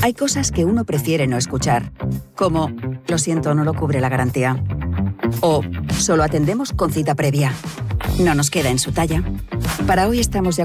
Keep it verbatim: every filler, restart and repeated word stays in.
Hay cosas que uno prefiere no escuchar, como lo siento, no lo cubre la garantía. O solo atendemos con cita previa. No nos queda en su talla. Para hoy estamos ya